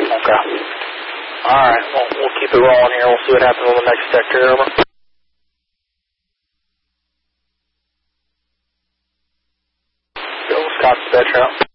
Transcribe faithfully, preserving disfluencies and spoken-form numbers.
Okay. Alright, well, we'll keep it rolling here. We'll see what happens on the next sector. Over. Go, Scott's Petro.